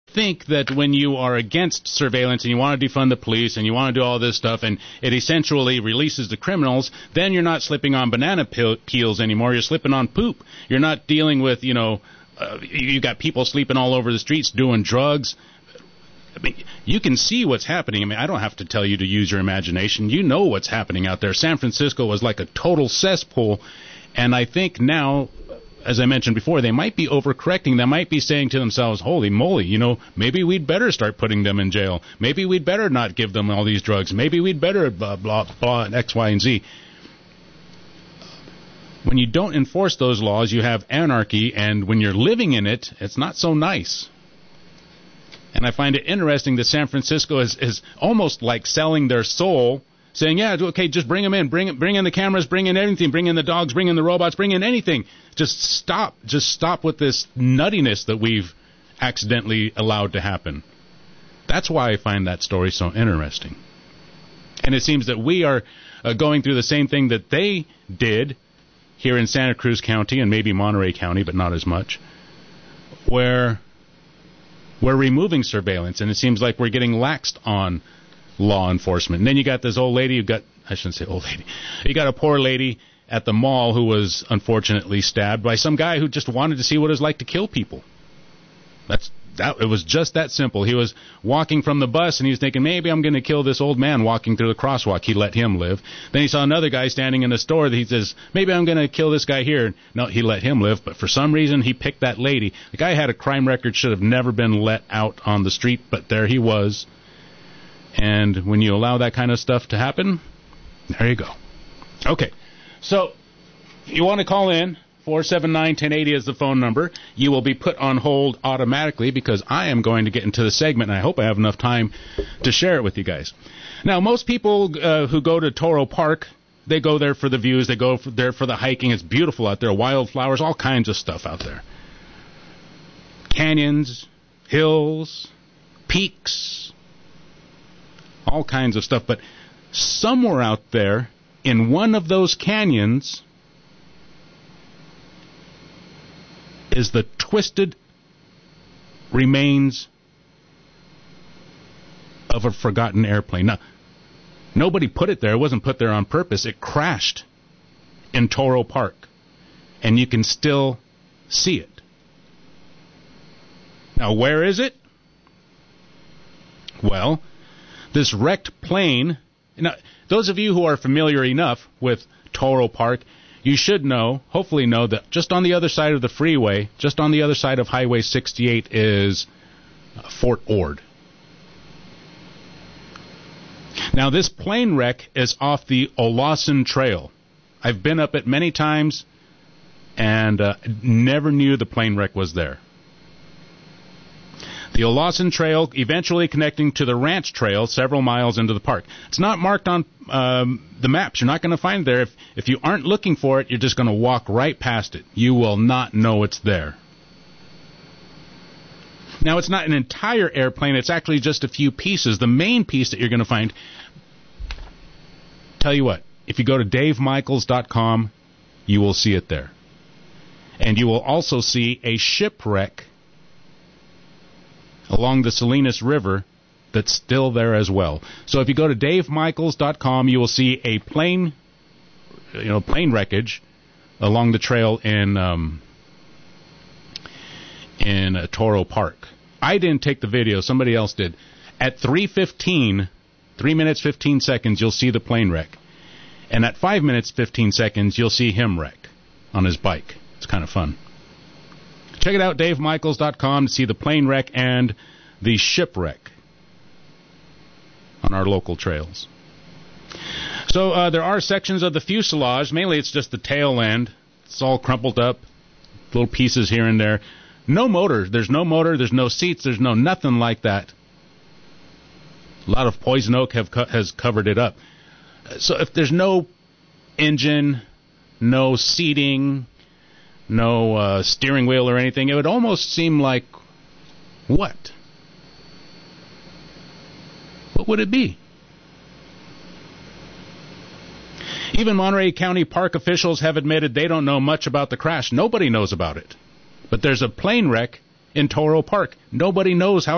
think that when you are against surveillance and you want to defund the police and you want to do all this stuff and it essentially releases the criminals, then you're not slipping on banana peels anymore. You're slipping on poop. You're not dealing with, you got people sleeping all over the streets doing drugs. I mean, you can see what's happening. I mean, I don't have to tell you to use your imagination. You know what's happening out there. San Francisco was like a total cesspool, and I think now, as I mentioned before, they might be overcorrecting. They might be saying to themselves, holy moly, maybe we'd better start putting them in jail. Maybe we'd better not give them all these drugs. Maybe we'd better blah, blah, blah, X, Y, and Z. When you don't enforce those laws, you have anarchy, and when you're living in it, it's not so nice. And I find it interesting that San Francisco is almost like selling their soul, saying, yeah, okay, just bring them in. Bring in the cameras, bring in everything, bring in the dogs, bring in the robots, bring in anything. Just stop with this nuttiness that we've accidentally allowed to happen. That's why I find that story so interesting. And it seems that we are going through the same thing that they did here in Santa Cruz County and maybe Monterey County, but not as much, where we're removing surveillance, and it seems like we're getting laxed on law enforcement. And then you got this old lady, I shouldn't say old lady, you got a poor lady at the mall who was unfortunately stabbed by some guy who just wanted to see what it was like to kill people. It was just that simple. He was walking from the bus, and he was thinking, maybe I'm going to kill this old man walking through the crosswalk. He let him live. Then he saw another guy standing in the store. He says, maybe I'm going to kill this guy here. No, he let him live, but for some reason he picked that lady. The guy had a crime record, should have never been let out on the street, but there he was. And when you allow that kind of stuff to happen, there you go. Okay, so you want to call in. 479-1080 is the phone number. You will be put on hold automatically because I am going to get into the segment, and I hope I have enough time to share it with you guys. Now, most people who go to Toro Park, they go there for the views. They go there for the hiking. It's beautiful out there. Wildflowers, all kinds of stuff out there. Canyons, hills, peaks, all kinds of stuff. But somewhere out there in one of those canyons is the twisted remains of a forgotten airplane. Now, nobody put it there. It wasn't put there on purpose. It crashed in Toro Park, and you can still see it. Now, where is it? Well, this wrecked plane. Now, those of you who are familiar enough with Toro Park, you should know, hopefully know, that just on the other side of the freeway, just on the other side of Highway 68 is Fort Ord. Now, this plane wreck is off the Olawson Trail. I've been up it many times and never knew the plane wreck was there. The Olawson Trail eventually connecting to the Ranch Trail several miles into the park. It's not marked on the maps. You're not going to find it there. If you aren't looking for it, you're just going to walk right past it. You will not know it's there. Now, it's not an entire airplane. It's actually just a few pieces. The main piece that you're going to find, tell you what, if you go to DaveMichaels.com, you will see it there. And you will also see a shipwreck along the Salinas River that's still there as well. So if you go to DaveMichaels.com, you will see a plane wreckage along the trail in Toro Park. I didn't take the video. Somebody else did. At 3:15, 3 minutes, 15 seconds, you'll see the plane wreck. And at 5 minutes, 15 seconds, you'll see him wreck on his bike. It's kind of fun. Check it out, DaveMichaels.com, to see the plane wreck and the shipwreck on our local trails. So there are sections of the fuselage. Mainly it's just the tail end. It's all crumpled up, little pieces here and there. No motor. There's no motor. There's no seats. There's no nothing like that. A lot of poison oak has covered it up. So if there's no engine, no seating, no steering wheel or anything, it would almost seem like what? What would it be? Even Monterey County Park officials have admitted they don't know much about the crash. Nobody knows about it. But there's a plane wreck in Toro Park. Nobody knows how